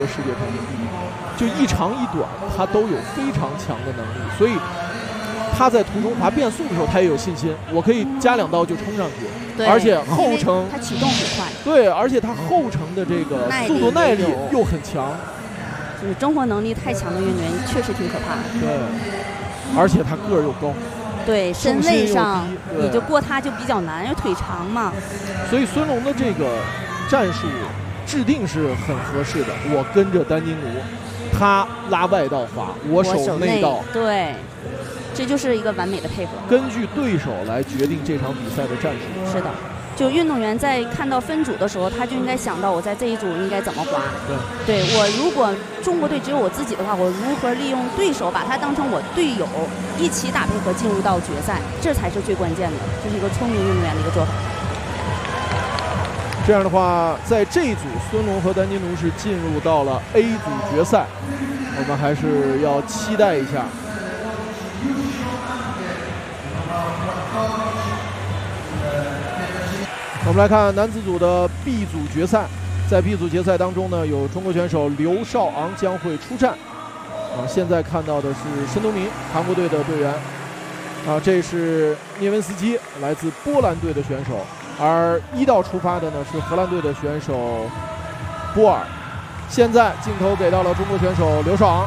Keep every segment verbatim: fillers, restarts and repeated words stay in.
世界排名第一，就一长一短，他都有非常强的能力，所以他在途中滑变速的时候，他也有信心，我可以加两刀就冲上去， 对， 而且后程他启动很快， 对，而且他后程的这个速度耐力又很强， 就是综合能力太强的运动员确实挺可怕的。 对，而且他个儿又高。 对，身位上你就过他就比较难，因为腿长嘛。 所以孙龙的这个战术制定是很合适的。我跟着丹尼奴，他拉外道滑，我守内道。 对，这就是一个完美的配合。 根据对手来决定这场比赛的战术。 是的。就运动员在看到分组的时候，他就应该想到我在这一组应该怎么滑。 对， 对我如果中国队只有我自己的话，我如何利用对手把他当成我队友，一起打配合进入到决赛，这才是最关键的。这是一个聪明运动员的一个做法。 这样的话，在这一组，孙龙和丹尼奴是进入到了 A 组决赛，我们还是要期待一下。我们来看男子组的 B 组决赛，在 B 组决赛当中呢，有中国选手刘少昂将会出战。啊，现在看到的是申东明，韩国队的队员。啊，这是涅文斯基，来自波兰队的选手。而一道出发的呢是荷兰队的选手波尔。现在镜头给到了中国选手刘少昂。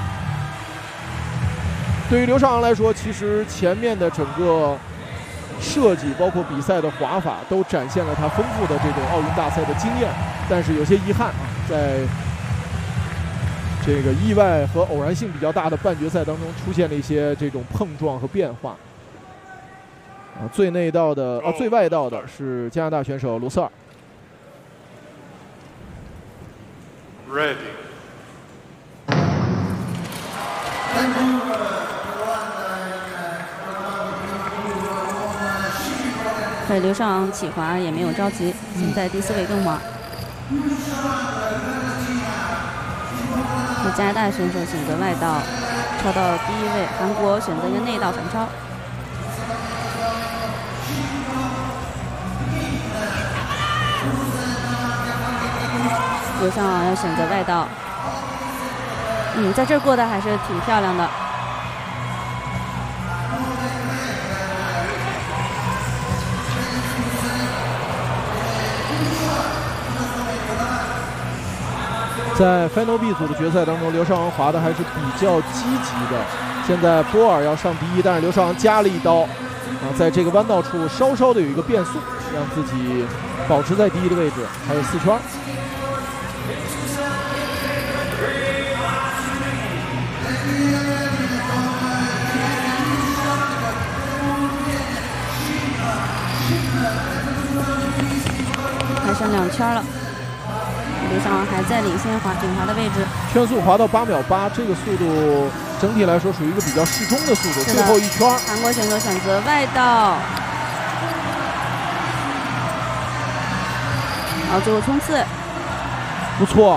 对于刘少昂来说，其实前面的整个设计包括比赛的滑法都展现了他丰富的这种奥运大赛的经验，但是有些遗憾啊，在这个意外和偶然性比较大的半决赛当中出现了一些这种碰撞和变化。啊，最内道的啊，最外道的是加拿大选手卢瑟尔。 Ready。 对，刘少昂起滑也没有着急，现在第四位跟滑。加拿大选手选择外道，超到第一位；韩国选择一个内道反超。刘少昂要选择外道，嗯，在这儿过得还是挺漂亮的。 在 Final B 组的决赛当中，刘少昂滑的还是比较积极的。现在波尔要上第一，但是刘少昂加了一刀，啊，在这个弯道处稍稍的有一个变速，让自己保持在第一的位置。还有四圈。 还剩两圈了。刘少昂还在领先滑顶滑的位置， 圈速滑到八秒八，这个速度整体来说属于一个比较适中的速度。最后一圈， 韩国选手选择外道，好，最后冲刺， 不错。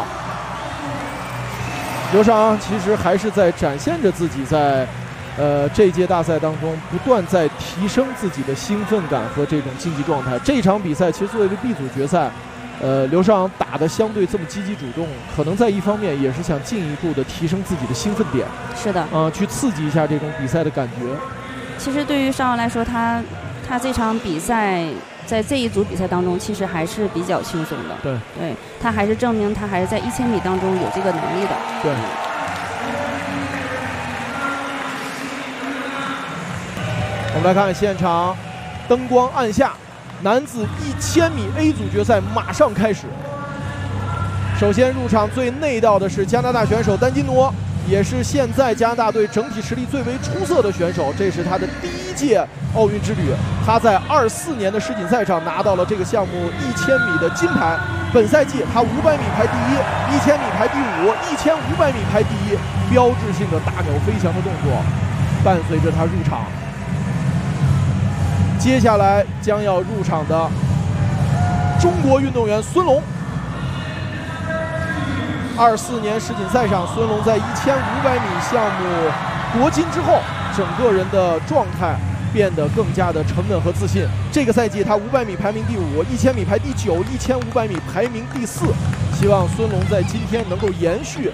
刘少昂其实还是在展现着自己在呃这届大赛当中不断在提升自己的兴奋感和这种竞技状态。这场比赛其实作为 B 组决赛。呃，刘少昂打得相对这么积极主动，可能在一方面也是想进一步的提升自己的兴奋点。 是的， 啊、呃，去刺激一下这种比赛的感觉。 其实对于少昂来说，他他这场比赛在这一组比赛当中，其实还是比较轻松的。 对， 对他还是证明他还是在一千米当中有这个能力的。 对。我们来看现场，灯光暗下。男子一千米 A 组决赛马上开始。首先入场最内道的是加拿大选手丹金诺，也是现在加拿大队整体实力最为出色的选手。这是他的第一届奥运之旅，他在二四年的世锦赛上拿到了这个项目一千米的金牌。本赛季他五百米排第一，一千米排第五，一千五百米排第一，标志性的大鸟飞翔的动作伴随着他入场。接下来将要入场的中国运动员孙龙。二四年世锦赛上，孙龙在一千五百米项目夺金之后，整个人的状态变得更加的沉稳和自信。这个赛季他五百米排名第五，一千米排第九，一千五百米排名第四。希望孙龙在今天能够延续